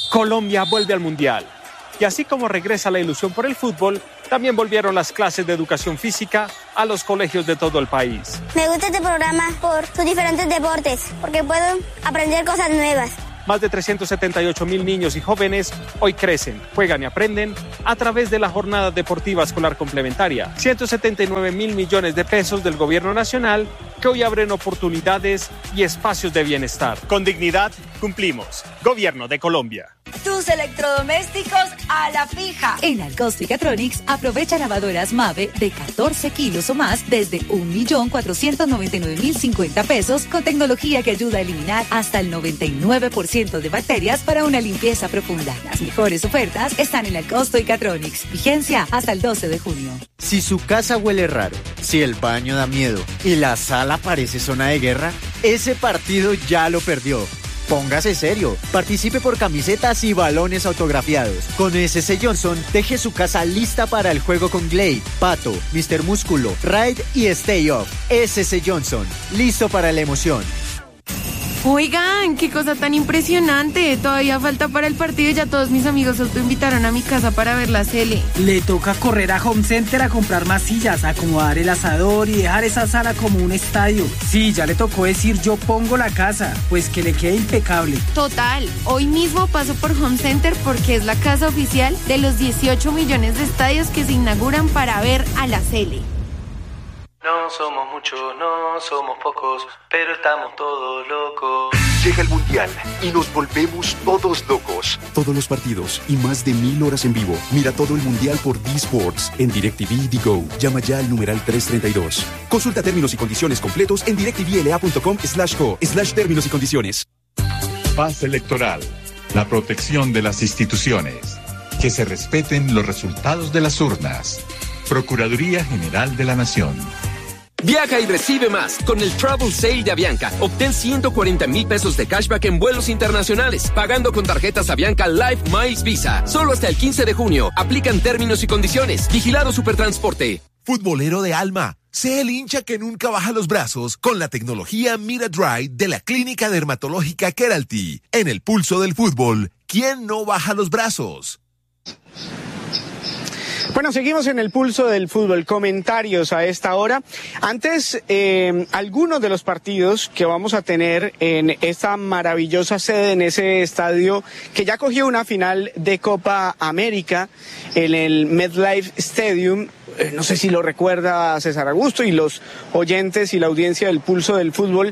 Colombia vuelve al Mundial. Y así como regresa la ilusión por el fútbol, también volvieron las clases de educación física a los colegios de todo el país. Me gusta este programa por sus diferentes deportes, porque puedo aprender cosas nuevas. Más de 378,000 niños y jóvenes hoy crecen, juegan y aprenden a través de la Jornada Deportiva Escolar Complementaria. 179,000 millones de pesos del Gobierno Nacional que hoy abren oportunidades y espacios de bienestar. Con dignidad cumplimos. Gobierno de Colombia. Tus electrodomésticos a la fija. En Alcosto y Catronics aprovecha lavadoras Mave de 14 kilos o más desde 1.499.050 pesos con tecnología que ayuda a eliminar hasta el 99% de bacterias para una limpieza profunda. Las mejores ofertas están en Alcosto y Catronics. Vigencia hasta el 12 de junio. Si su casa huele raro, si el baño da miedo y la sala parece zona de guerra, ese partido ya lo perdió. Póngase serio, participe por camisetas y balones autografiados. Con SS Johnson, deje su casa lista para el juego con Glade, Pato, Mr. Músculo, Ride y Stay Off. SS Johnson, listo para la emoción. Oigan, qué cosa tan impresionante. Todavía falta para el partido y ya todos mis amigos se autoinvitaron a mi casa para ver la Sele. Le toca correr a Home Center a comprar más sillas, acomodar el asador y dejar esa sala como un estadio. Sí, ya le tocó decir yo pongo la casa, pues que le quede impecable. Total, hoy mismo paso por Home Center porque es la casa oficial de los 18 millones de estadios que se inauguran para ver a la Sele. No somos muchos, no somos pocos, pero estamos todos locos. Llega el Mundial y nos volvemos todos locos. Todos los partidos y más de 1,000 horas en vivo. Mira todo el Mundial por D-Sports en DirecTV y Digo. Llama ya al numeral 332. Consulta términos y condiciones completos en directvla.com/co/términos y condiciones. Paz electoral. La protección de las instituciones. Que se respeten los resultados de las urnas. Procuraduría General de la Nación. Viaja y recibe más con el Travel Sale de Avianca. Obtén 140,000 pesos de cashback en vuelos internacionales, pagando con tarjetas Avianca Life Miles Visa. Solo hasta el 15 de junio. Aplican términos y condiciones. Vigilado Supertransporte. Futbolero de alma, sé el hincha que nunca baja los brazos con la tecnología Miradry de la Clínica Dermatológica Keralty. En el pulso del fútbol, ¿quién no baja los brazos? Bueno, seguimos en el pulso del fútbol. Comentarios a esta hora. Antes, algunos de los partidos que vamos a tener en esta maravillosa sede, en ese estadio que ya cogió una final de Copa América en el MetLife Stadium. No sé si lo recuerda César Augusto y los oyentes y la audiencia del pulso del fútbol.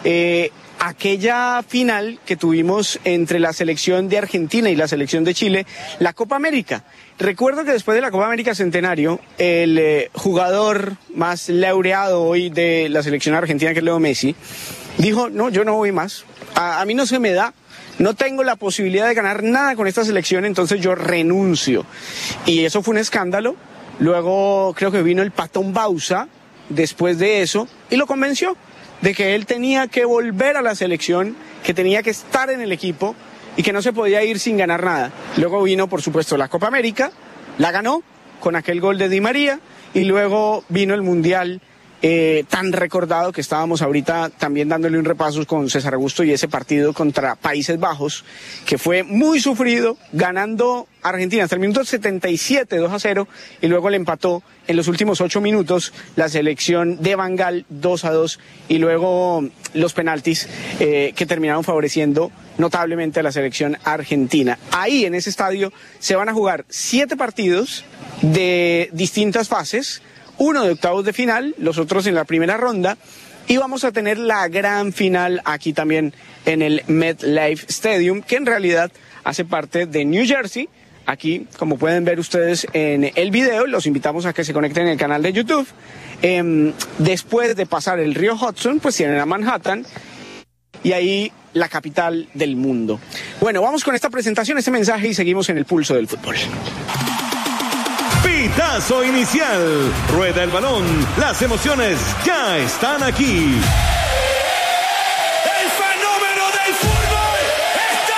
Aquella final que tuvimos entre la selección de Argentina y la selección de Chile, la Copa América. Recuerdo que después de la Copa América Centenario, el jugador más laureado hoy de la selección argentina, que es Leo Messi, dijo, no, yo no voy más. A mí no se me da. No tengo la posibilidad de ganar nada con esta selección, entonces yo renuncio. Y eso fue un escándalo. Luego creo que vino el Patón Bausa después de eso y lo convenció de que él tenía que volver a la selección, que tenía que estar en el equipo y que no se podía ir sin ganar nada. Luego vino, por supuesto, la Copa América, la ganó con aquel gol de Di María y luego vino el Mundial tan recordado que estábamos ahorita también dándole un repaso con César Augusto y ese partido contra Países Bajos, que fue muy sufrido, ganando Argentina hasta el minuto 77, 2-0, y luego le empató en los últimos 8 minutos la selección de Van Gaal 2-2, y luego los penaltis que terminaron favoreciendo notablemente a la selección argentina. Ahí en ese estadio se van a jugar 7 partidos de distintas fases, uno de octavos de final, los otros en la primera ronda, y vamos a tener la gran final aquí también en el MetLife Stadium, que en realidad hace parte de New Jersey. Aquí, como pueden ver ustedes en el video, los invitamos a que se conecten en el canal de YouTube. Después de pasar el río Hudson, pues tienen a Manhattan y ahí la capital del mundo. Bueno, vamos con esta presentación, este mensaje y seguimos en el pulso del fútbol. Pitazo inicial. Rueda el balón. Las emociones ya están aquí. El fenómeno del fútbol está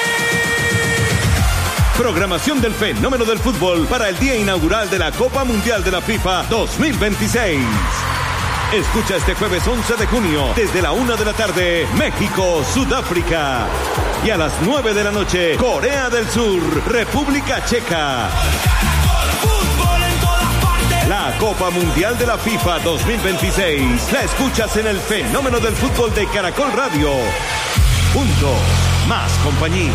aquí. Programación del fenómeno del fútbol para el día inaugural de la Copa Mundial de la FIFA 2026. Escucha este jueves 11 de junio, desde la 1 de la tarde, México, Sudáfrica. Y a las 9 de la noche, Corea del Sur, República Checa. La Copa Mundial de la FIFA 2026. La escuchas en el fenómeno del fútbol de Caracol Radio. Juntos, más compañía.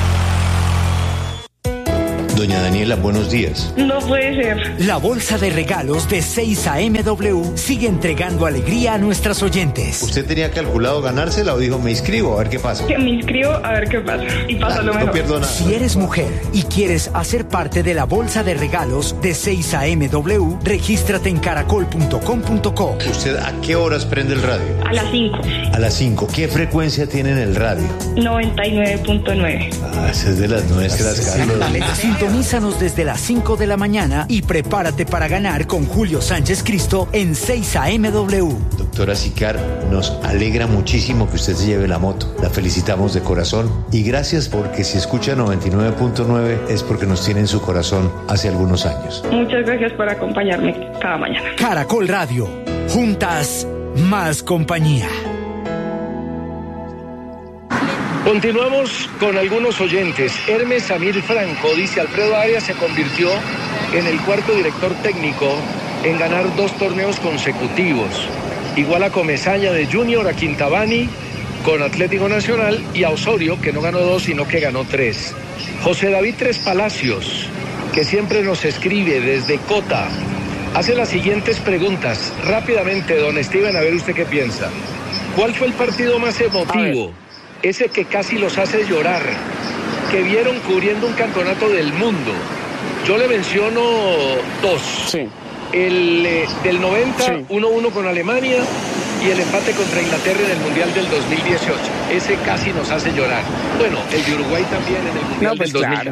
Doña Daniela, buenos días. No puede ser. La bolsa de regalos de 6am sigue entregando alegría a nuestras oyentes. ¿Usted tenía calculado ganársela o dijo me inscribo a ver qué pasa? Que me inscribo a ver qué pasa. Y pasa lo mejor. No pierdo nada. Si eres mujer y quieres hacer parte de la bolsa de regalos de 6amw, regístrate en caracol.com.co. ¿Usted a qué horas prende el radio? A las 5. A las 5. ¿Qué frecuencia tiene en el radio? 99.9. Ah, esa es de las nuestras, Carlos. Sintonízanos desde las 5 de la mañana y prepárate para ganar con Julio Sánchez Cristo en 6amw. Doctora Sicar, nos alegra muchísimo que usted se lleve la moto. La felicitamos de corazón y gracias porque si escucha 99.9 es porque nos tiene en su corazón hace algunos años. Muchas gracias por acompañarme cada mañana. Caracol Radio. Juntas, más compañía. Continuamos con algunos oyentes. Hermes Samir Franco dice: Alfredo Arias se convirtió en el cuarto director técnico en ganar 2 torneos consecutivos. Igual a Comesaña de Junior, a Quintabani con Atlético Nacional y a Osorio, que no ganó 2 sino que ganó 3. José David Tres Palacios, que siempre nos escribe desde Cota, hace las siguientes preguntas. Rápidamente, don Steven, a ver usted qué piensa. ¿Cuál fue el partido más emotivo? Ese que casi los hace llorar, que vieron cubriendo un campeonato del mundo. Yo le menciono 2. Sí. El del 90, sí. 1-1 con Alemania, y el empate contra Inglaterra en el Mundial del 2018. Ese casi nos hace llorar. Bueno, el de Uruguay también en el Mundial del 2000. Claro.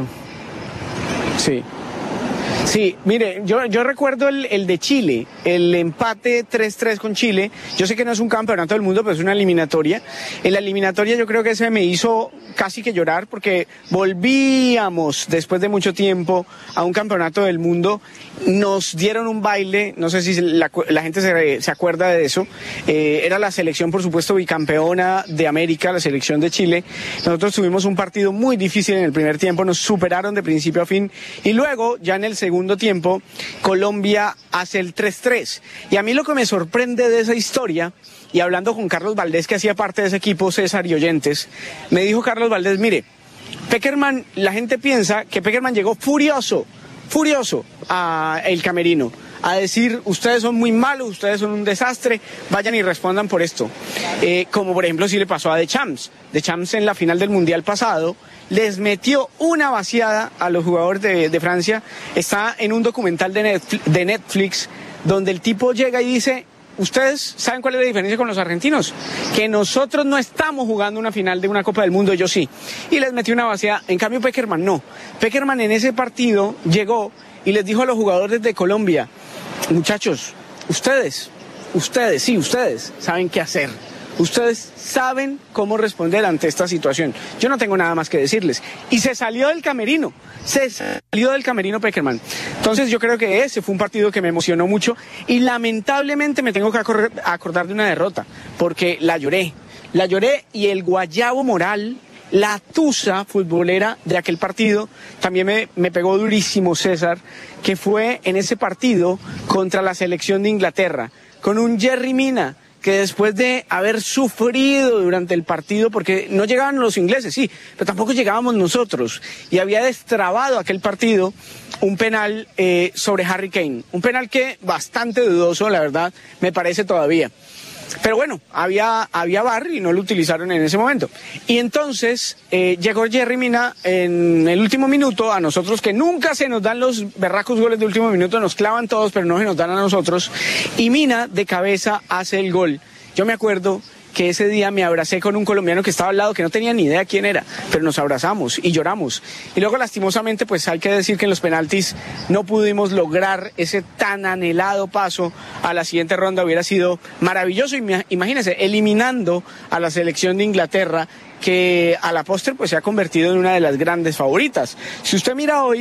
Sí. Sí, mire, yo recuerdo el de Chile, el empate 3-3 con Chile. Yo sé que no es un campeonato del mundo, pero es una eliminatoria. En la eliminatoria yo creo que ese me hizo casi que llorar porque volvíamos después de mucho tiempo a un campeonato del mundo. Nos dieron un baile, no sé si la gente se acuerda de eso. Era la selección, por supuesto, bicampeona de América, la selección de Chile. Nosotros tuvimos un partido muy difícil en el primer tiempo, nos superaron de principio a fin y luego, ya en el segundo tiempo, Colombia hace el 3-3. Y a mí lo que me sorprende de esa historia, y hablando con Carlos Valdés, que hacía parte de ese equipo, César y oyentes, me dijo Carlos Valdés, mire, Pekerman, la gente piensa que Pekerman llegó furioso a el camerino, a decir, ustedes son muy malos, ustedes son un desastre, vayan y respondan por esto. Como por ejemplo sí le pasó a Deschamps. Deschamps en la final del Mundial pasado les metió una vaciada a los jugadores de Francia. Está en un documental de Netflix donde el tipo llega y dice, ¿ustedes saben cuál es la diferencia con los argentinos? Que nosotros no estamos jugando una final de una Copa del Mundo, ellos sí. Y les metió una vaciada. En cambio Pekerman no. Pekerman en ese partido llegó y les dijo a los jugadores de Colombia, muchachos, ustedes saben qué hacer. Ustedes saben cómo responder ante esta situación. Yo no tengo nada más que decirles. Y se salió del camerino Pekerman. Entonces yo creo que ese fue un partido que me emocionó mucho y lamentablemente me tengo que acordar de una derrota, porque la lloré y el guayabo moral, la tusa futbolera de aquel partido también me pegó durísimo, César, que fue en ese partido contra la selección de Inglaterra, con un Yerry Mina, que después de haber sufrido durante el partido, porque no llegaban los ingleses, sí, pero tampoco llegábamos nosotros, y había destrabado aquel partido un penal sobre Harry Kane, un penal que bastante dudoso, la verdad, me parece todavía. Pero bueno, había VAR y no lo utilizaron en ese momento. Y entonces llegó Yerry Mina en el último minuto, a nosotros que nunca se nos dan los berracos goles de último minuto, nos clavan todos, pero no se nos dan a nosotros. Y Mina de cabeza hace el gol. Yo me acuerdo que ese día me abracé con un colombiano que estaba al lado, que no tenía ni idea quién era, pero nos abrazamos y lloramos. Y luego lastimosamente pues hay que decir que en los penaltis no pudimos lograr ese tan anhelado paso a la siguiente ronda. Hubiera sido maravilloso, imagínense, eliminando a la selección de Inglaterra, que a la postre pues se ha convertido en una de las grandes favoritas. Si usted mira hoy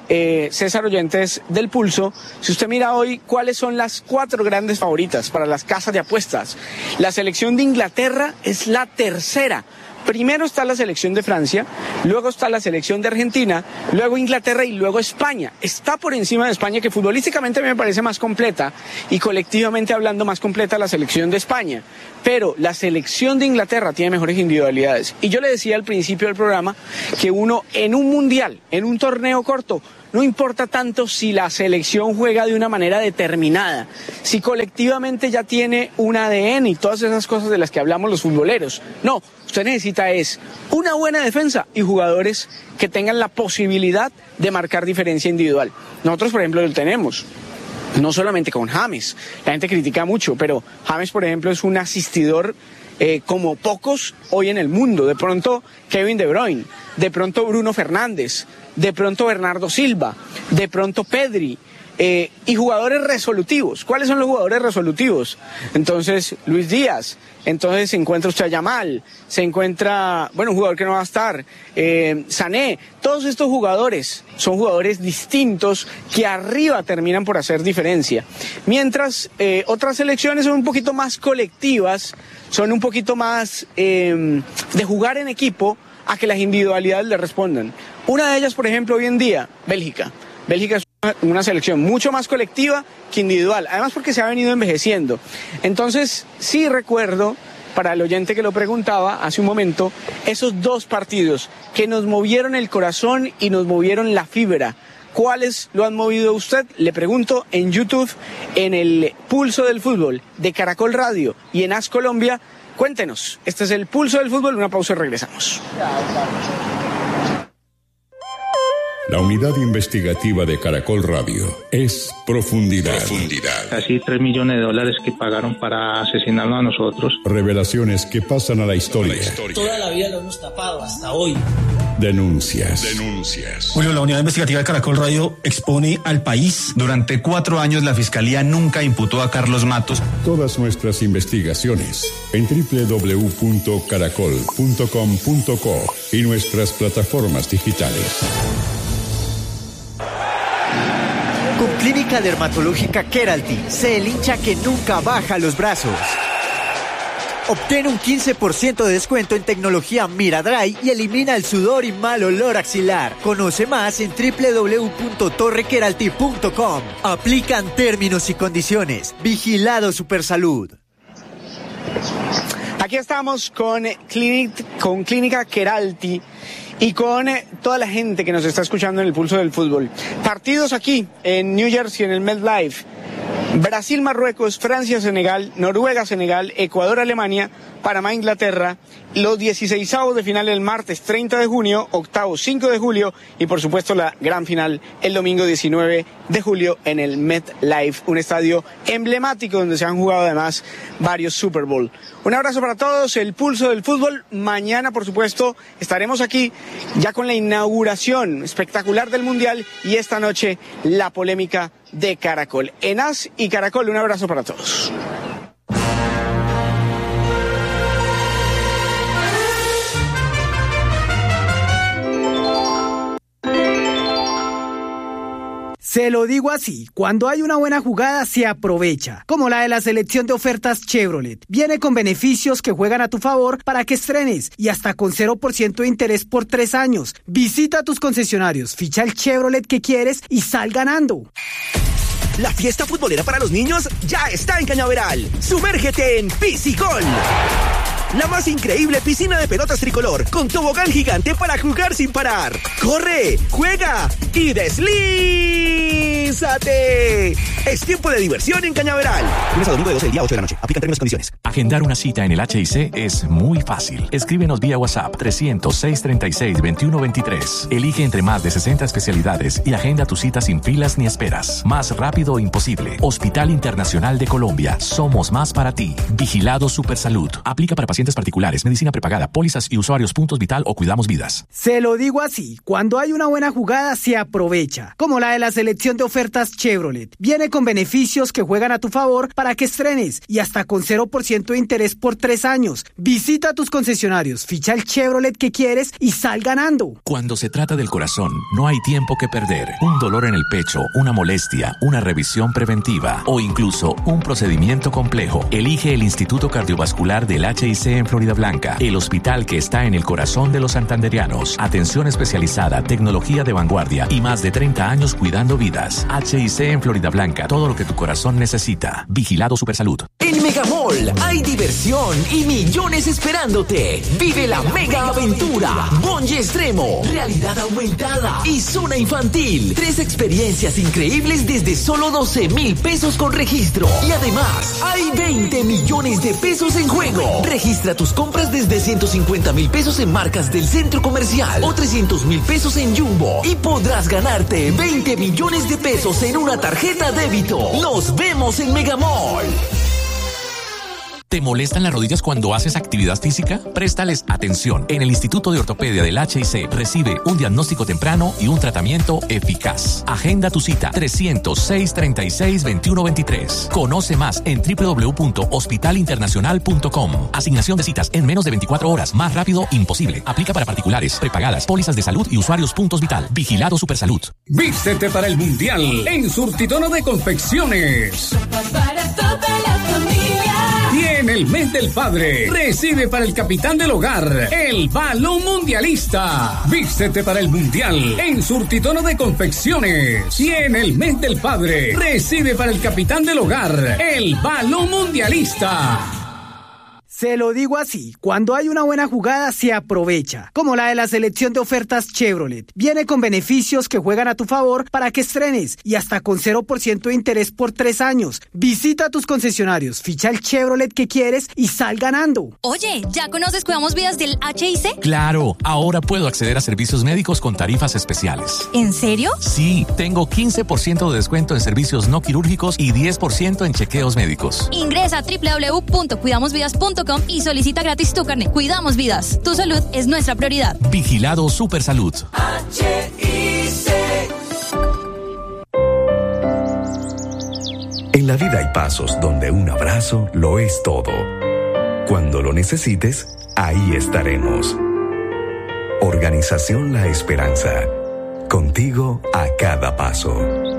César Oyentes del Pulso, si usted mira hoy cuáles son las 4 grandes favoritas para las casas de apuestas, la selección de Inglaterra es la tercera. Primero está la selección de Francia, luego está la selección de Argentina, luego Inglaterra y luego España. Está por encima de España, que futbolísticamente me parece más completa y colectivamente hablando más completa la selección de España. Pero la selección de Inglaterra tiene mejores individualidades. Y yo le decía al principio del programa que uno en un mundial, en un torneo corto, no importa tanto si la selección juega de una manera determinada, si colectivamente ya tiene un ADN y todas esas cosas de las que hablamos los futboleros. No, usted necesita es una buena defensa y jugadores que tengan la posibilidad de marcar diferencia individual. Nosotros, por ejemplo, lo tenemos. No solamente con James, la gente critica mucho, pero James, por ejemplo, es un asistidor como pocos hoy en el mundo. De pronto Kevin De Bruyne, de pronto Bruno Fernández, de pronto Bernardo Silva, de pronto Pedri, y jugadores resolutivos. ¿Cuáles son los jugadores resolutivos? Entonces, Luis Díaz, entonces se encuentra usted a Yamal, se encuentra, un jugador que no va a estar, Sané. Todos estos jugadores son jugadores distintos que arriba terminan por hacer diferencia. Mientras otras selecciones son un poquito más colectivas, son un poquito más de jugar en equipo a que las individualidades le respondan. Una de ellas, por ejemplo, hoy en día, Bélgica. Bélgica es una selección mucho más colectiva que individual, además porque se ha venido envejeciendo. Entonces, sí recuerdo, para el oyente que lo preguntaba hace un momento, esos 2 partidos que nos movieron el corazón y nos movieron la fibra. ¿Cuáles lo han movido a usted? Le pregunto en YouTube, en el Pulso del Fútbol de Caracol Radio y en AS Colombia. Cuéntenos, este es el Pulso del Fútbol, una pausa y regresamos. La unidad investigativa de Caracol Radio es Profundidad. Casi $3 millones que pagaron para asesinarnos a nosotros. Revelaciones que pasan a la historia. Toda la vida lo hemos tapado, hasta hoy. Denuncias. Julio, la unidad investigativa de Caracol Radio expone al país. Durante 4 años la Fiscalía nunca imputó a Carlos Matos. Todas nuestras investigaciones en www.caracol.com.co y nuestras plataformas digitales. Con Clínica Dermatológica Keralty, sé el hincha que nunca baja los brazos. Obtén un 15% de descuento en tecnología MiraDry y elimina el sudor y mal olor axilar. Conoce más en www.torrekeralty.com. Aplican términos y condiciones. Vigilado Supersalud. Aquí estamos con Clínica Keralty y con toda la gente que nos está escuchando en el Pulso del Fútbol. Partidos aquí en New Jersey, en el MetLife. Brasil-Marruecos, Francia-Senegal, Noruega-Senegal, Ecuador-Alemania, Panamá-Inglaterra, los 16avos de final el martes 30 de junio, octavos 5 de julio y por supuesto la gran final el domingo 19 de julio en el MetLife, un estadio emblemático donde se han jugado además varios Super Bowl. Un abrazo para todos, el Pulso del Fútbol. Mañana, por supuesto, estaremos aquí ya con la inauguración espectacular del Mundial y esta noche la polémica de Caracol. En AS y Caracol, un abrazo para todos. Se lo digo así, cuando hay una buena jugada se aprovecha, como la de la selección de ofertas Chevrolet. Viene con beneficios que juegan a tu favor para que estrenes y hasta con 0% de interés por 3 años. Visita tus concesionarios, ficha el Chevrolet que quieres y sal ganando. La fiesta futbolera para los niños ya está en Cañaveral. Sumérgete en Piscicol, la más increíble piscina de pelotas tricolor, con tobogán gigante para jugar sin parar. ¡Corre, juega y deslízate! Es tiempo de diversión en Cañaveral. Lunes a domingo de 12 del día 8 de la noche. Aplican términos y condiciones. Agendar una cita en el HIC es muy fácil. Escríbenos vía WhatsApp 300-636-2123. Elige entre más de 60 especialidades y agenda tu cita sin filas ni esperas. Más rápido imposible. Hospital Internacional de Colombia. Somos más para ti. Vigilado Supersalud. Aplica para pacientes pacientes particulares, medicina prepagada, pólizas y usuarios puntos vital o cuidamos vidas. Se lo digo así, cuando hay una buena jugada se aprovecha, como la de la selección de ofertas Chevrolet. Viene con beneficios que juegan a tu favor para que estrenes y hasta con 0% de interés por 3 años. Visita tus concesionarios, ficha el Chevrolet que quieres y sal ganando. Cuando se trata del corazón, no hay tiempo que perder. Un dolor en el pecho, una molestia, una revisión preventiva o incluso un procedimiento complejo. Elige el Instituto Cardiovascular del HIC en Florida Blanca, el hospital que está en el corazón de los santanderianos. Atención especializada, tecnología de vanguardia y más de 30 años cuidando vidas. HIC en Florida Blanca, todo lo que tu corazón necesita. Vigilado Supersalud. En Megamall hay diversión y millones esperándote. Vive la mega aventura. Bungee extremo, realidad aumentada y zona infantil. 3 experiencias increíbles desde solo 12,000 pesos con registro. Y además, hay 20 millones de pesos en juego. Registra tus compras desde 150,000 pesos en marcas del centro comercial o 300,000 pesos en Jumbo. Y podrás ganarte 20 millones de pesos en una tarjeta débito. Nos vemos en Megamall. ¿Te molestan las rodillas cuando haces actividad física? Préstales atención. En el Instituto de Ortopedia del HIC recibe un diagnóstico temprano y un tratamiento eficaz. Agenda tu cita 300-636-2123. Conoce más en www.hospitalinternacional.com. Asignación de citas en menos de 24 horas. Más rápido imposible. Aplica para particulares, prepagadas, pólizas de salud y usuarios puntos vital. Vigilado Supersalud. Vístete para el Mundial en Surtitono de Confecciones. Para toda la familia. Y en el mes del padre, recibe para el capitán del hogar el balón mundialista. Vístete para el Mundial en Surtitono de Confecciones. Y en el mes del padre, recibe para el capitán del hogar el balón mundialista. Se lo digo así, cuando hay una buena jugada se aprovecha, como la de la selección de ofertas Chevrolet. Viene con beneficios que juegan a tu favor para que estrenes y hasta con 0% de interés por 3 años. Visita tus concesionarios, ficha el Chevrolet que quieres y sal ganando. Oye, ¿ya conoces Cuidamos Vidas del HIC? Claro, ahora puedo acceder a servicios médicos con tarifas especiales. ¿En serio? Sí, tengo 15% de descuento en servicios no quirúrgicos y 10% en chequeos médicos. Ingresa a www.cuidamosvidas.com y solicita gratis tu carnet. Cuidamos vidas. Tu salud es nuestra prioridad. Vigilado Supersalud. En la vida hay pasos donde un abrazo lo es todo. Cuando lo necesites, ahí estaremos. Organización La Esperanza. Contigo a cada paso.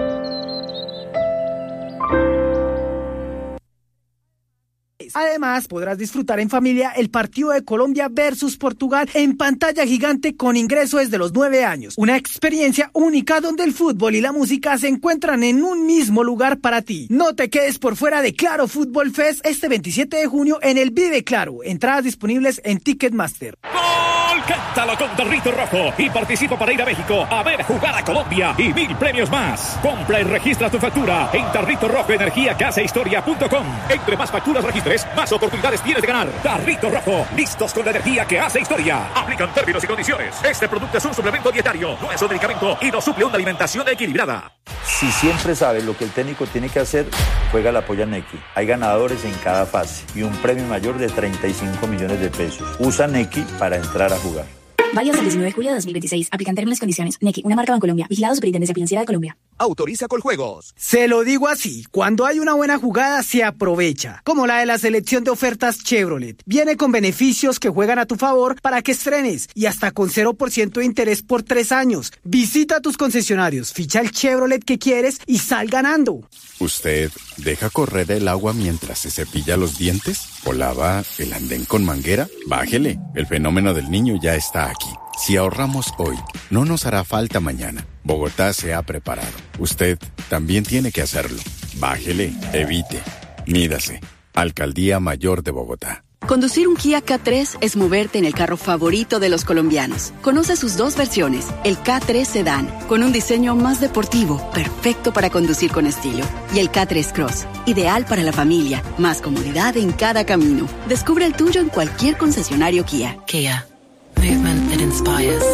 Además, podrás disfrutar en familia el partido de Colombia versus Portugal en pantalla gigante con ingreso desde los 9 años. Una experiencia única donde el fútbol y la música se encuentran en un mismo lugar para ti. No te quedes por fuera de Claro Fútbol Fest este 27 de junio en el Vive Claro. Entradas disponibles en Ticketmaster. ¡Gol! Cántalo con Tarrito Rojo y participa para ir a México a ver jugar a Colombia y 1,000 premios más. Compra y registra tu factura en Tarrito Rojo Energía que hace historia.com. Entre más facturas registres, más oportunidades tienes de ganar. Tarrito Rojo, listos con la energía que hace historia. Aplican términos y condiciones. Este producto es un suplemento dietario, no es un medicamento y no suple una alimentación equilibrada. Si siempre sabes lo que el técnico tiene que hacer, juega la Polla Nequi. Hay ganadores en cada fase y un premio mayor de 35 millones de pesos. Usa Nequi para entrar a jugar. Válido hasta el 19 de julio de 2026. Aplican términos y condiciones. Nequi, una marca Bancolombia. Vigilado Superintendencia Financiera de Colombia. Autoriza Coljuegos. Se lo digo así, cuando hay una buena jugada se aprovecha, como la de la selección de ofertas Chevrolet. Viene con beneficios que juegan a tu favor para que estrenes y hasta con 0% de interés por 3 años. Visita tus concesionarios, ficha el Chevrolet que quieres y sal ganando. ¿Usted deja correr el agua mientras se cepilla los dientes? ¿O lava el andén con manguera? Bájele, el fenómeno del niño ya está aquí. Si ahorramos hoy, no nos hará falta mañana. Bogotá se ha preparado. Usted también tiene que hacerlo. Bájele, evite, mídase. Alcaldía Mayor de Bogotá. Conducir un Kia K3 es moverte en el carro favorito de los colombianos. Conoce sus 2 versiones, el K3 Sedan, con un diseño más deportivo, perfecto para conducir con estilo, y el K3 Cross, ideal para la familia, más comodidad en cada camino. Descubre el tuyo en cualquier concesionario Kia. Kia. Movement that inspires.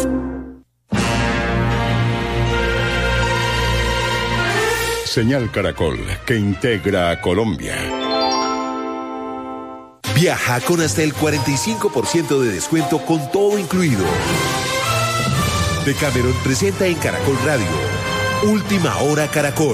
Señal Caracol, que integra a Colombia. Viaja con hasta el 45% de descuento con todo incluido. Decameron presenta en Caracol Radio Última Hora Caracol.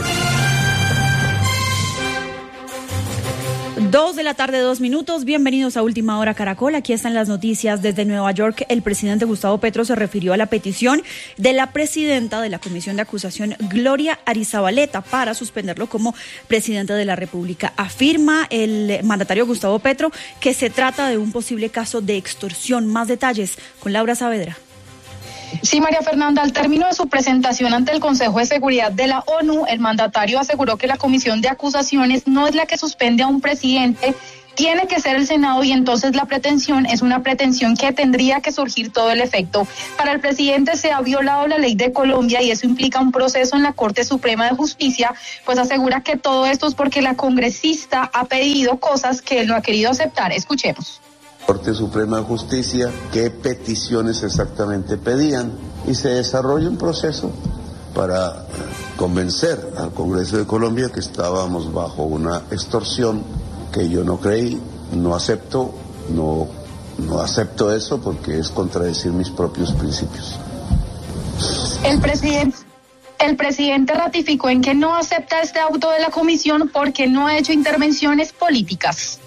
2:02 p.m. Bienvenidos a Última Hora Caracol. Aquí están las noticias desde Nueva York. El presidente Gustavo Petro se refirió a la petición de la presidenta de la Comisión de Acusación, Gloria Arizabaleta, para suspenderlo como presidente de la República. Afirma el mandatario Gustavo Petro que se trata de un posible caso de extorsión. Más detalles con Laura Saavedra. Sí, María Fernanda, al término de su presentación ante el Consejo de Seguridad de la ONU, el mandatario aseguró que la Comisión de Acusaciones no es la que suspende a un presidente, tiene que ser el Senado, y entonces la pretensión es una pretensión que tendría que surgir todo el efecto. Para el presidente se ha violado la ley de Colombia y eso implica un proceso en la Corte Suprema de Justicia, pues asegura que todo esto es porque la congresista ha pedido cosas que él no ha querido aceptar. Escuchemos. Corte Suprema de Justicia, qué peticiones exactamente pedían, y se desarrolla un proceso para convencer al Congreso de Colombia que estábamos bajo una extorsión que yo no creí, no acepto eso porque es contradecir mis propios principios. El presidente ratificó en que no acepta este auto de la comisión porque no ha hecho intervenciones políticas.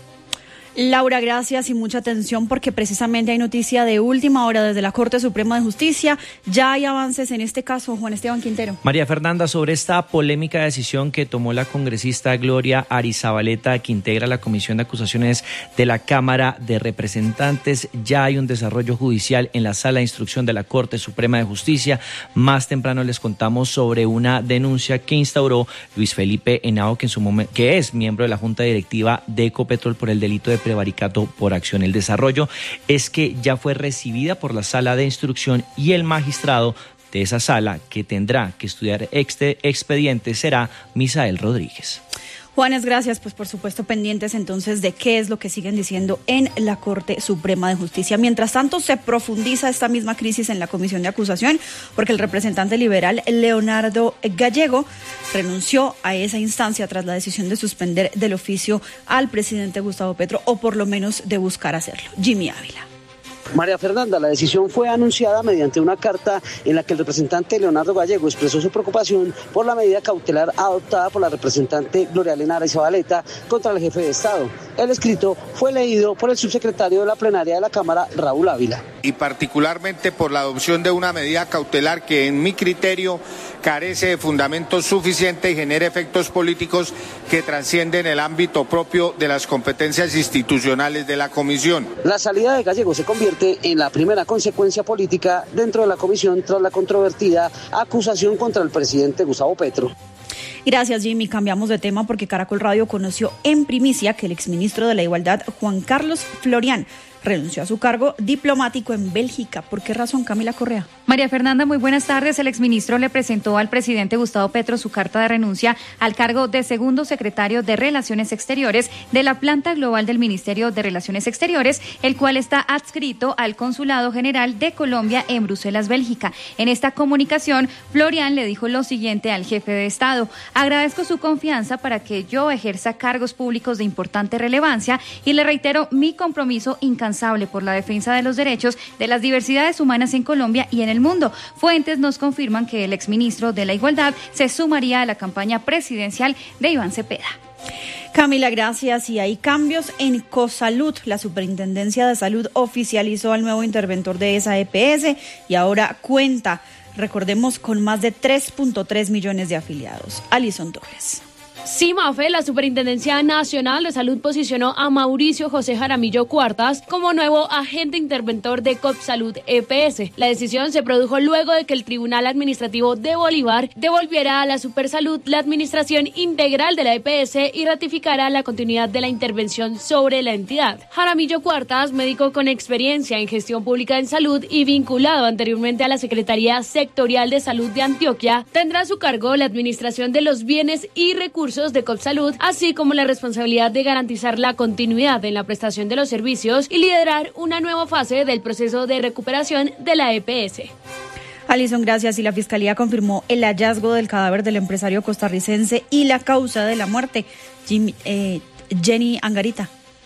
Laura, gracias y mucha atención porque precisamente hay noticia de última hora desde la Corte Suprema de Justicia. Ya hay avances en este caso, Juan Esteban Quintero. María Fernanda, sobre esta polémica decisión que tomó la congresista Gloria Arizabaleta, que integra la Comisión de Acusaciones de la Cámara de Representantes, ya hay un desarrollo judicial en la Sala de Instrucción de la Corte Suprema de Justicia. Más temprano les contamos sobre una denuncia que instauró Luis Felipe Henao, que es miembro de la Junta Directiva de Ecopetrol por el delito de prevaricato por acción. El desarrollo es que ya fue recibida por la Sala de Instrucción y el magistrado de esa sala que tendrá que estudiar este expediente será Misael Rodríguez. Juanes, gracias. Pues por supuesto pendientes entonces de qué es lo que siguen diciendo en la Corte Suprema de Justicia. Mientras tanto se profundiza esta misma crisis en la Comisión de Acusación porque el representante liberal Leonardo Gallego renunció a esa instancia tras la decisión de suspender del oficio al presidente Gustavo Petro, o por lo menos de buscar hacerlo. Jimmy Ávila. María Fernanda, la decisión fue anunciada mediante una carta en la que el representante Leonardo Gallego expresó su preocupación por la medida cautelar adoptada por la representante Gloria Arizabaleta contra el jefe de Estado. El escrito fue leído por el subsecretario de la plenaria de la Cámara, Raúl Ávila. Y particularmente por la adopción de una medida cautelar que, en mi criterio, carece de fundamento suficiente y genera efectos políticos que trascienden el ámbito propio de las competencias institucionales de la Comisión. La salida de Gallego se convierte en la primera consecuencia política dentro de la comisión tras la controvertida acusación contra el presidente Gustavo Petro. Gracias, Jimmy. Cambiamos de tema porque Caracol Radio conoció en primicia que el exministro de la Igualdad, Juan Carlos Florián, renunció a su cargo diplomático en Bélgica. ¿Por qué razón, Camila Correa? María Fernanda, muy buenas tardes. El exministro le presentó al presidente Gustavo Petro su carta de renuncia al cargo de segundo secretario de Relaciones Exteriores de la planta global del Ministerio de Relaciones Exteriores, el cual está adscrito al Consulado General de Colombia en Bruselas, Bélgica. En esta comunicación, Florián le dijo lo siguiente al jefe de Estado: agradezco su confianza para que yo ejerza cargos públicos de importante relevancia y le reitero mi compromiso incansable por la defensa de los derechos de las diversidades humanas en Colombia y en el mundo. Fuentes nos confirman que el exministro de la Igualdad se sumaría a la campaña presidencial de Iván Cepeda. Camila, gracias. Y hay cambios en Cosalud. La Superintendencia de Salud oficializó al nuevo interventor de esa EPS y ahora cuenta, recordemos, con más de 3.3 millones de afiliados. Alison Torres. Sí, Mafe, la Superintendencia Nacional de Salud posicionó a Mauricio José Jaramillo Cuartas como nuevo agente interventor de Copsalud EPS. La decisión se produjo luego de que el Tribunal Administrativo de Bolívar devolviera a la Supersalud la administración integral de la EPS y ratificara la continuidad de la intervención sobre la entidad. Jaramillo Cuartas, médico con experiencia en gestión pública en salud y vinculado anteriormente a la Secretaría Sectorial de Salud de Antioquia, tendrá a su cargo la administración de los bienes y recursos de Copsalud, así como la responsabilidad de garantizar la continuidad en la prestación de los servicios y liderar una nueva fase del proceso de recuperación de la EPS. Alison, gracias. Y la Fiscalía confirmó el hallazgo del cadáver del empresario costarricense y la causa de la muerte. Jenny Angarita.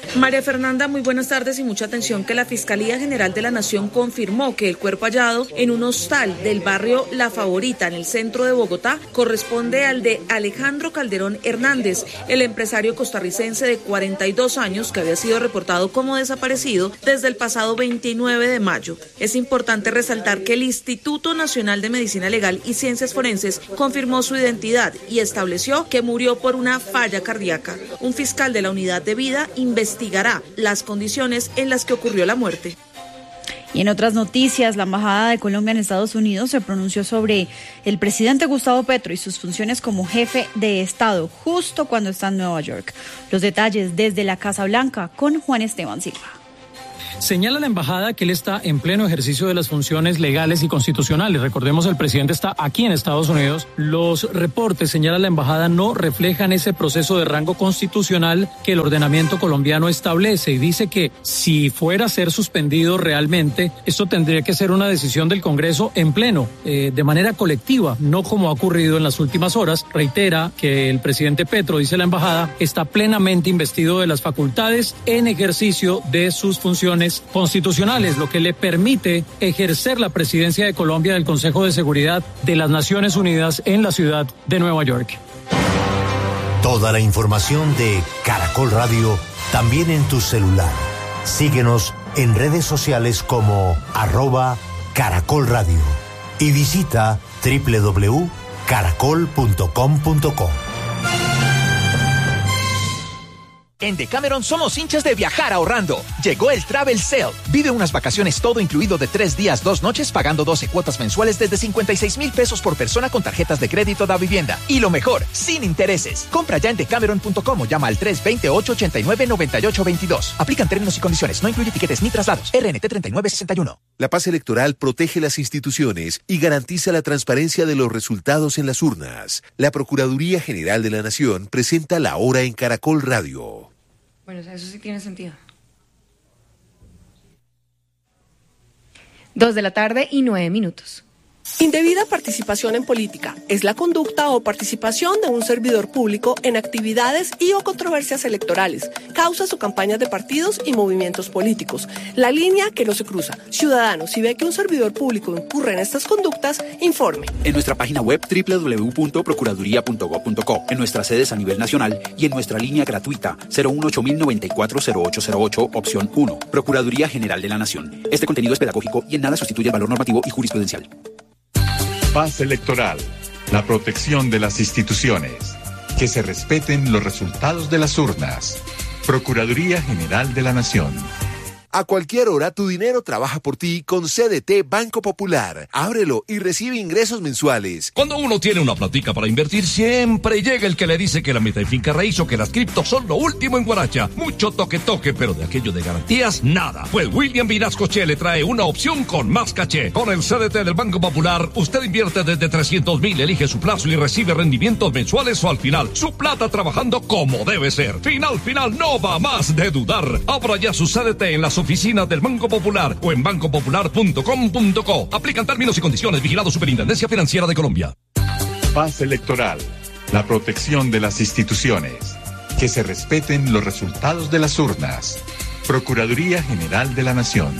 María Fernanda, muy buenas tardes y mucha atención que la Fiscalía General de la Nación confirmó que el cuerpo hallado en un hostal del barrio La Favorita, en el centro de Bogotá, corresponde al de Alejandro Calderón Hernández, el empresario costarricense de 42 años que había sido reportado como desaparecido desde el pasado 29 de mayo. Es importante resaltar que el Instituto Nacional de Medicina Legal y Ciencias Forenses confirmó su identidad y estableció que murió por una falla cardíaca. Un fiscal de la Unidad de Vida investigará las condiciones en las que ocurrió la muerte. Y en otras noticias, la Embajada de Colombia en Estados Unidos se pronunció sobre el presidente Gustavo Petro y sus funciones como jefe de Estado, justo cuando está en Nueva York. Los detalles desde la Casa Blanca con Juan Esteban Silva. Señala la embajada que él está en pleno ejercicio de las funciones legales y constitucionales. Recordemos, el presidente está aquí en Estados Unidos. Los reportes, señala la embajada, no reflejan ese proceso de rango constitucional que el ordenamiento colombiano establece, y dice que si fuera a ser suspendido realmente, esto tendría que ser una decisión del Congreso en pleno, de manera colectiva, no como ha ocurrido en las últimas horas. Reitera que el presidente Petro, dice la embajada, está plenamente investido de las facultades en ejercicio de sus funciones constitucionales, lo que le permite ejercer la presidencia de Colombia del Consejo de Seguridad de las Naciones Unidas en la ciudad de Nueva York. Toda la información de Caracol Radio también en tu celular. Síguenos en redes sociales como @Caracol Radio y visita www.caracol.com.co. En Decameron somos hinchas de viajar ahorrando. Llegó el Travel Sale. Vive unas vacaciones todo incluido de 3 días, 2 noches, pagando 12 cuotas mensuales desde 56,000 pesos por persona con tarjetas de crédito da vivienda. Y lo mejor, sin intereses. Compra ya en decameron.com o llama al 320-889-9822. Aplican términos y condiciones. No incluye tiquetes ni traslados. RNT 3961. La paz electoral protege las instituciones y garantiza la transparencia de los resultados en las urnas. La Procuraduría General de la Nación presenta La Hora en Caracol Radio. Bueno, o sea, eso sí tiene sentido. 2:09 p.m. Indebida participación en política es la conducta o participación de un servidor público en actividades y o controversias electorales, causas o campañas de partidos y movimientos políticos. La línea que no se cruza. Ciudadano, si ve que un servidor público incurre en estas conductas, informe. En nuestra página web www.procuraduría.gov.co, en nuestras sedes a nivel nacional y en nuestra línea gratuita 018-094-0808, opción 1. Procuraduría General de la Nación. Este contenido es pedagógico y en nada sustituye el valor normativo y jurisprudencial. Paz electoral, la protección de las instituciones, que se respeten los resultados de las urnas. Procuraduría General de la Nación. A cualquier hora tu dinero trabaja por ti con CDT Banco Popular. Ábrelo y recibe ingresos mensuales. Cuando uno tiene una platica para invertir, siempre llega el que le dice que la meta en finca raíz o que las criptos son lo último en Guaracha. Mucho toque, pero de aquello de garantías, nada. Pues William Vinascoche le trae una opción con más caché. Con el CDT del Banco Popular, usted invierte desde 300,000, elige su plazo y recibe rendimientos mensuales o al final. Su plata trabajando como debe ser. Final, no va más de dudar. Abra ya su CDT en las oficinas del Banco Popular o en bancopopular.com.co. Aplican términos y condiciones. Vigilado Superintendencia Financiera de Colombia. Paz electoral, la protección de las instituciones, que se respeten los resultados de las urnas. Procuraduría General de la Nación.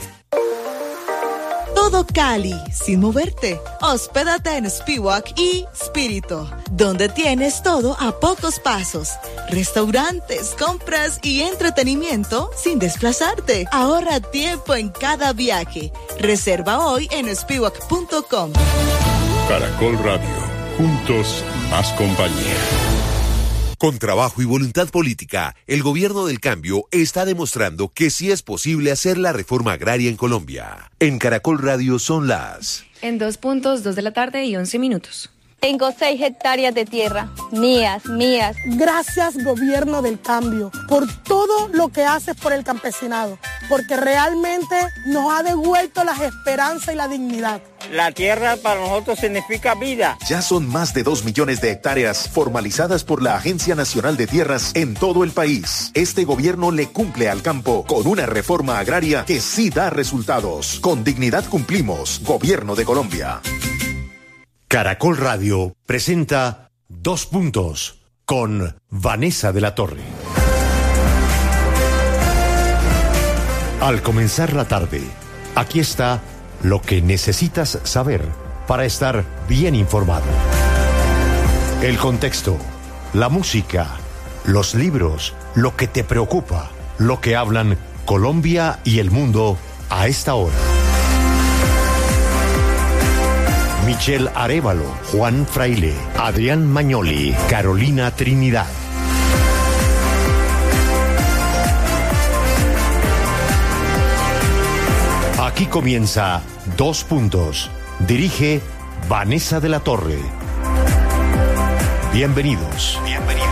Todo Cali, sin moverte. Hospédate en Spiwak y Spirito, donde tienes todo a pocos pasos. Restaurantes, compras y entretenimiento sin desplazarte. Ahorra tiempo en cada viaje. Reserva hoy en spiwak.com. Caracol Radio, juntos más compañía. Con trabajo y voluntad política, el gobierno del cambio está demostrando que sí es posible hacer la reforma agraria en Colombia. En Caracol Radio son las... En 2:02 p.m. Tengo 6 hectáreas de tierra, mías. Gracias, gobierno del cambio, por todo lo que haces por el campesinado, porque realmente nos ha devuelto la esperanza y la dignidad. La tierra para nosotros significa vida. Ya son más de 2 millones de hectáreas formalizadas por la Agencia Nacional de Tierras en todo el país. Este gobierno le cumple al campo con una reforma agraria que sí da resultados. Con dignidad cumplimos, Gobierno de Colombia. Caracol Radio presenta 2 puntos con Vanessa de la Torre. Al comenzar la tarde, aquí está lo que necesitas saber para estar bien informado. El contexto, la música, los libros, lo que te preocupa, lo que hablan Colombia y el mundo a esta hora. Michelle Arévalo, Juan Fraile, Adrián Magnoli, Carolina Trinidad. Aquí comienza 2 Puntos. Dirige Vanessa de la Torre. Bienvenidos.